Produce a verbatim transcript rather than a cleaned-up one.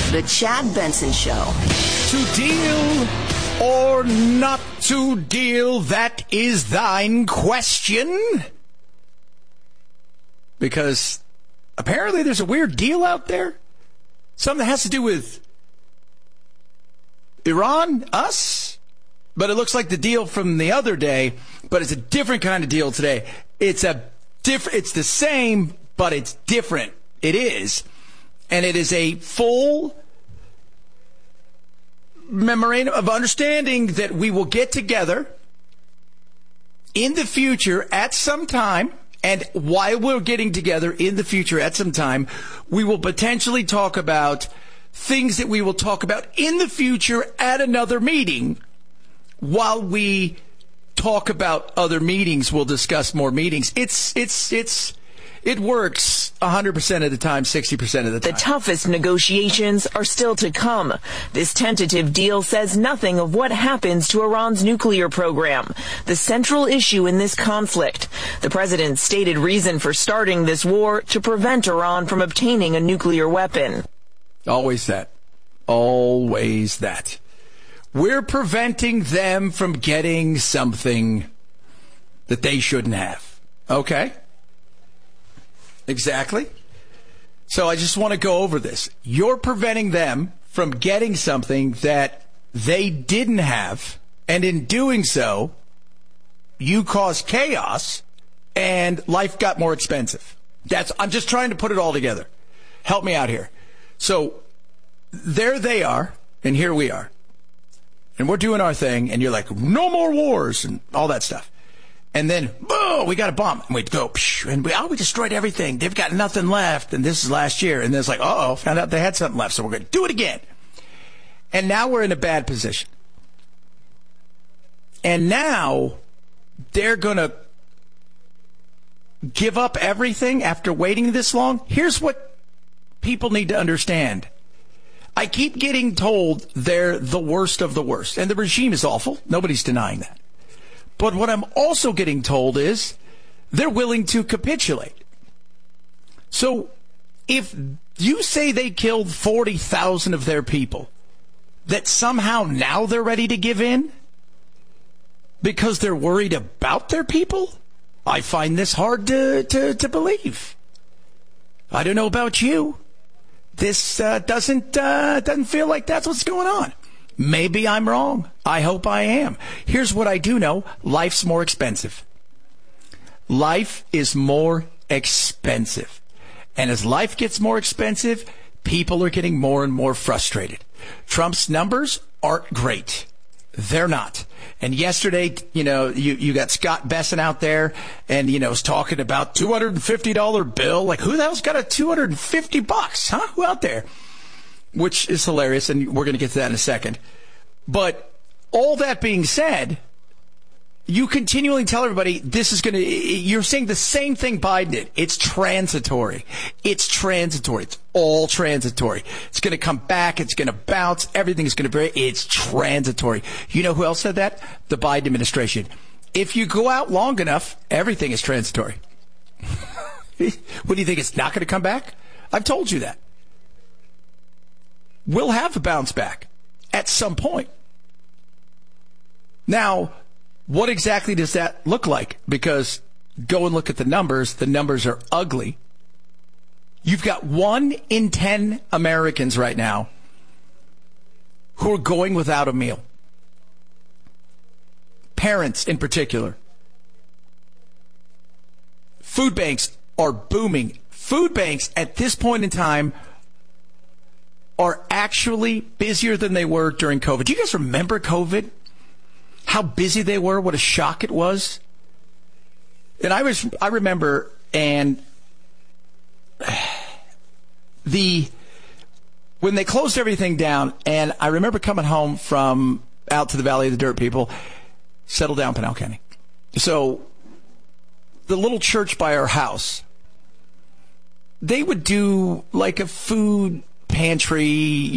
The Chad Benson Show. To deal or not to deal, that is thine question. Because apparently there's a weird deal out there. Something that has to do with Iran, us. But it looks like the deal from the other day, but it's a different kind of deal today. It's a diff- It's the same, but it's different. It is. And it is a full memorandum of understanding that we will get together in the future at some time. And while we're getting together in the future at some time, we will potentially talk about things that we will talk about in the future at another meeting. While we talk about other meetings, we'll discuss more meetings. It's, it's, it's, it works one hundred percent of the time, sixty percent of the time. The toughest negotiations are still to come. This tentative deal says nothing of what happens to Iran's nuclear program, the central issue in this conflict. The president's stated reason for starting this war to prevent Iran from obtaining a nuclear weapon. Always that. Always that. We're preventing them from getting something that they shouldn't have. Okay? Exactly. So I just want to go over this. You're preventing them from getting something that they didn't have, and in doing so, you caused chaos, and life got more expensive. That's. I'm just trying to put it all together. Help me out here. So there they are, and here we are. And we're doing our thing, and you're like, no more wars, and all that stuff. And then, boom, we got a bomb. And we'd go, psh, and we, oh, we destroyed everything. They've got nothing left. And this is last year. And then it's like, uh-oh, found out they had something left. So we're going to do it again. And now we're in a bad position. And now they're going to give up everything after waiting this long. Here's what people need to understand. I keep getting told they're the worst of the worst. And the regime is awful. Nobody's denying that. But what I'm also getting told is they're willing to capitulate. So if you say they killed forty thousand of their people, that somehow now they're ready to give in because they're worried about their people, I find this hard to, to, to believe. I don't know about you. This uh, doesn't uh, doesn't feel like that's what's going on. Maybe I'm wrong. I hope I am. Here's what I do know. Life's more expensive. Life is more expensive. And as life gets more expensive, people are getting more and more frustrated. Trump's numbers aren't great. They're not. And yesterday, you know, you, you got Scott Besson out there and, you know, was talking about two hundred fifty dollars bill. Like, who the hell's got a two hundred fifty bucks, huh? Who out there? Which is hilarious, and we're going to get to that in a second. But all that being said, you continually tell everybody this is going to, you're saying the same thing Biden did. It's transitory. It's transitory. It's all transitory. It's going to come back. It's going to bounce. Everything is going to be, it's transitory. You know who else said that? The Biden administration. If you go out long enough, everything is transitory. What do you think? It's not going to come back? I've told you that. We'll have a bounce back at some point. Now, what exactly does that look like? Because go and look at the numbers. The numbers are ugly. You've got one in ten Americans right now who are going without a meal. Parents in particular. Food banks are booming. Food banks at this point in time are actually busier than they were during COVID. Do you guys remember COVID? How busy they were? What a shock it was. And I was, I remember, and the, when they closed everything down, and I remember coming home from out to the Valley of the Dirt people, settle down, Pinal County. So the little church by our house, they would do like a food pantry,